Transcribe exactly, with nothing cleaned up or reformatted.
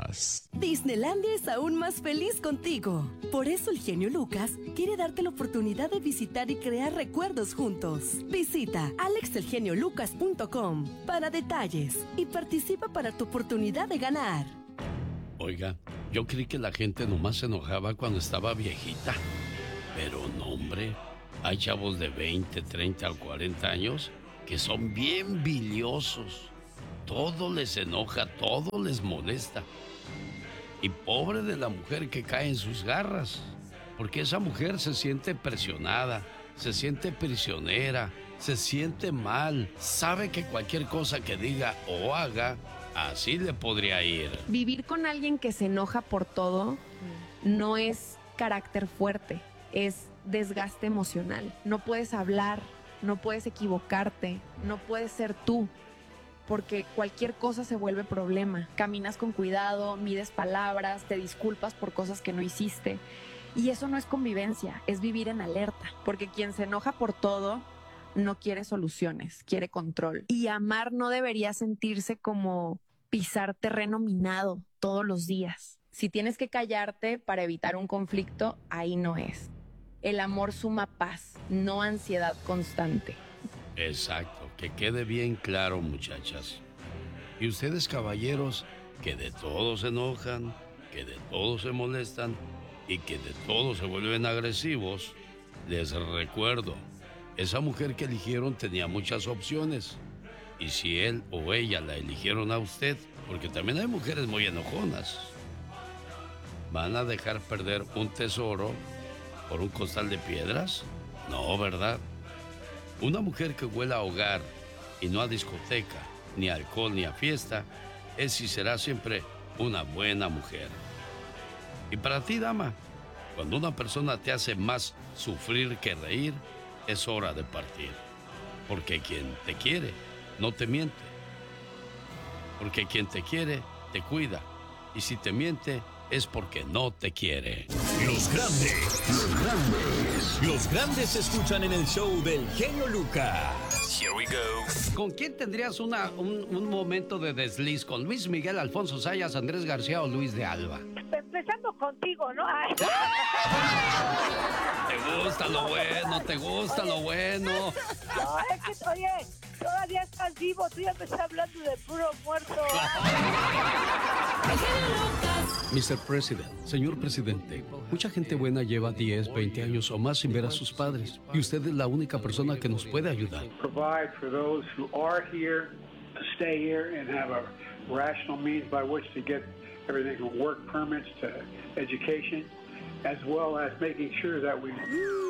Lucas. Disneylandia es aún más feliz contigo. Por eso el genio Lucas quiere darte la oportunidad de visitar y crear recuerdos juntos. Visita alex el genio lucas punto com para detalles y participa para tu oportunidad de ganar. Oiga, yo creí que la gente nomás se enojaba cuando estaba viejita. Pero no, hombre, hay chavos de veinte, treinta o cuarenta años que son bien biliosos. Todo les enoja, todo les molesta. Y pobre de la mujer que cae en sus garras, porque esa mujer se siente presionada, se siente prisionera, se siente mal, sabe que cualquier cosa que diga o haga, así le podría ir. Vivir con alguien que se enoja por todo no es carácter fuerte, es desgaste emocional. No puedes hablar, no puedes equivocarte, no puedes ser tú, porque cualquier cosa se vuelve problema. Caminas con cuidado, mides palabras, te disculpas por cosas que no hiciste. Y eso no es convivencia, es vivir en alerta, porque quien se enoja por todo no quiere soluciones, quiere control. Y amar no debería sentirse como pisar terreno minado todos los días. Si tienes que callarte para evitar un conflicto, ahí no es. El amor suma paz, no ansiedad constante. Exacto, que quede bien claro, muchachas. Y ustedes, caballeros, que de todo se enojan, que de todo se molestan y que de todo se vuelven agresivos, les recuerdo, esa mujer que eligieron tenía muchas opciones. Y si él o ella la eligieron a usted, porque también hay mujeres muy enojonas, ¿van a dejar perder un tesoro por un costal de piedras? No, ¿verdad? Una mujer que huela a hogar y no a discoteca, ni a alcohol, ni a fiesta, es y será siempre una buena mujer. Y para ti, dama, cuando una persona te hace más sufrir que reír, es hora de partir. Porque quien te quiere no te miente. Porque quien te quiere te cuida. Y si te miente es porque no te quiere. Los grandes, los grandes, los grandes se escuchan en el show del genio Lucas. Here we go. ¿Con quién tendrías una, un, un momento de desliz? ¿Con Luis Miguel, Alfonso Sayas, Andrés García o Luis de Alba? Empezando contigo, ¿no? Ay. ¿Te gusta lo bueno? ¿Te gusta lo bueno? No, es que, oye, todavía estás vivo, tú ya me estás hablando de puro muerto. mister President, señor presidente, mucha gente buena lleva diez, veinte años o más sin ver a sus padres, y usted es la única persona que nos puede ayudar. Provide for those who are here to stay here and have a rational means by which to get everything from work permits to education, as well as making sure that we